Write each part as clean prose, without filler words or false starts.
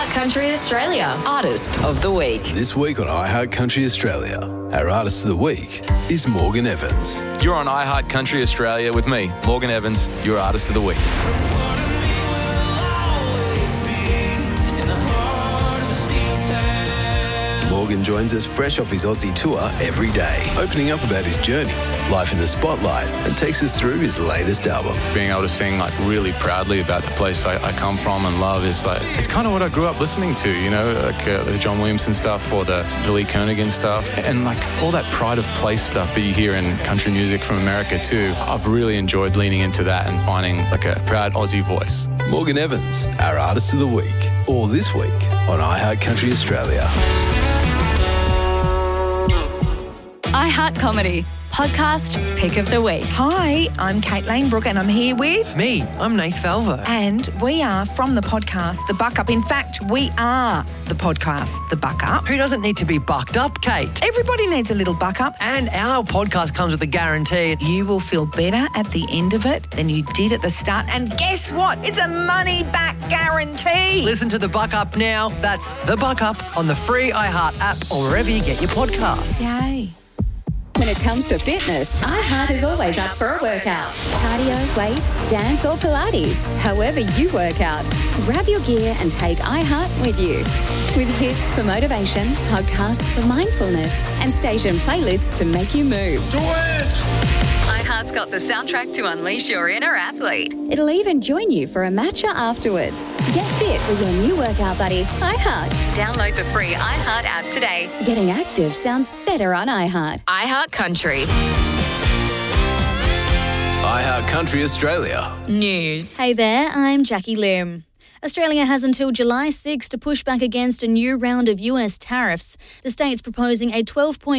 iHeart Country Australia Artist of the Week. This week on iHeart Country Australia, our Artist of the Week is Morgan Evans. You're on iHeart Country Australia with me, Morgan Evans, your Artist of the Week. Morgan joins us fresh off his Aussie tour every day, opening up about his journey, life in the spotlight, and takes us through his latest album. Being able to sing really proudly about the place I come from and love is it's kind of what I grew up listening to, the John Williamson stuff or the Billy Kernaghan stuff, and all that pride of place stuff that you hear in country music from America too. I've really enjoyed leaning into that and finding a proud Aussie voice. Morgan Evans, our Artist of the Week, all this week on iHeart Country Australia. iHeart Comedy, podcast pick of the week. Hi, I'm Kate Lanebrook and I'm here with... Me, I'm Nath Falvo. And we are from the podcast, The Buck Up. In fact, we are the podcast, The Buck Up. Who doesn't need to be bucked up, Kate? Everybody needs a little buck up. And our podcast comes with a guarantee. You will feel better at the end of it than you did at the start. And guess what? It's a money-back guarantee. Listen to The Buck Up now. That's The Buck Up on the free iHeart app or wherever you get your podcasts. Yay. When it comes to fitness, iHeart is always up for a workout. Cardio, weights, dance or Pilates. However you work out, grab your gear and take iHeart with you. With hits for motivation, podcasts for mindfulness, and station playlists to make you move. Do it! iHeart's got the soundtrack to unleash your inner athlete. It'll even join you for a matcha afterwards. Get fit with your new workout buddy, iHeart. Download the free iHeart app today. Getting active sounds better on iHeart. iHeart Country iHeart Country Australia. News. Hey there, I'm Jackie Lim. Australia has until July 6 to push back against a new round of US tariffs. The state's proposing a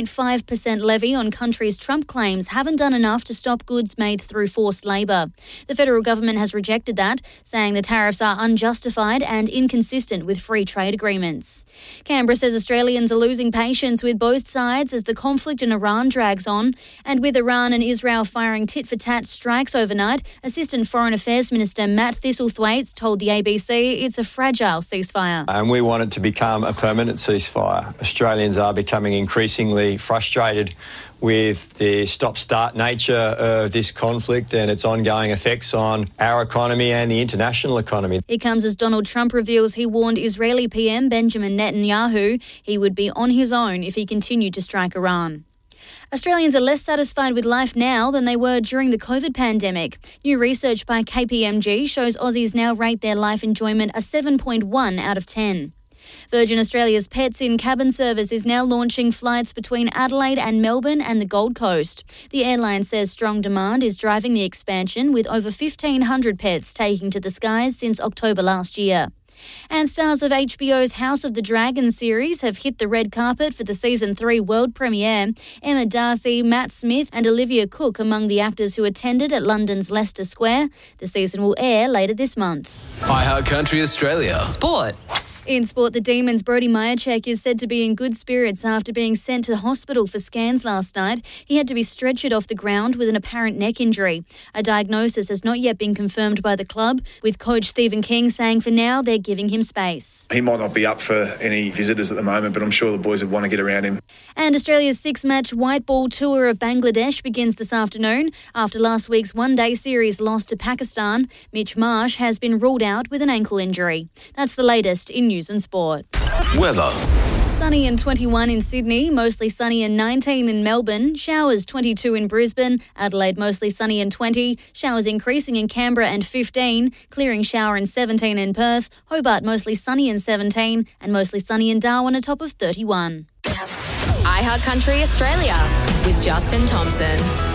12.5% levy on countries Trump claims haven't done enough to stop goods made through forced labour. The federal government has rejected that, saying the tariffs are unjustified and inconsistent with free trade agreements. Canberra says Australians are losing patience with both sides as the conflict in Iran drags on. And with Iran and Israel firing tit-for-tat strikes overnight, Assistant Foreign Affairs Minister Matt Thistlethwaite told the ABC it's a fragile ceasefire. And we want it to become a permanent ceasefire. Australians are becoming increasingly frustrated with the stop-start nature of this conflict and its ongoing effects on our economy and the international economy. It comes as Donald Trump reveals he warned Israeli PM Benjamin Netanyahu he would be on his own if he continued to strike Iran. Australians are less satisfied with life now than they were during the COVID pandemic. New research by KPMG shows Aussies now rate their life enjoyment a 7.1 out of 10. Virgin Australia's Pets in Cabin service is now launching flights between Adelaide and Melbourne and the Gold Coast. The airline says strong demand is driving the expansion, with over 1,500 pets taking to the skies since October last year. And stars of HBO's House of the Dragon series have hit the red carpet for the Season 3 world premiere. Emma Darcy, Matt Smith and Olivia Cooke among the actors who attended at London's Leicester Square. The season will air later this month. iHeart Country Australia. Sport. In sport, the Demons' Brody Myercheck is said to be in good spirits after being sent to the hospital for scans last night. He had to be stretchered off the ground with an apparent neck injury. A diagnosis has not yet been confirmed by the club, with coach Stephen King saying for now they're giving him space. He might not be up for any visitors at the moment, but I'm sure the boys would want to get around him. And Australia's 6-match white ball tour of Bangladesh begins this afternoon. After last week's one-day series loss to Pakistan, Mitch Marsh has been ruled out with an ankle injury. That's the latest in news and sport. Weather. Sunny and 21 in Sydney, mostly sunny and 19 in Melbourne, showers 22 in Brisbane, Adelaide mostly sunny and 20, showers increasing in Canberra and 15, clearing shower and 17 in Perth, Hobart mostly sunny and 17, and mostly sunny in Darwin, a top of 31. iHeart Country Australia with Justin Thompson.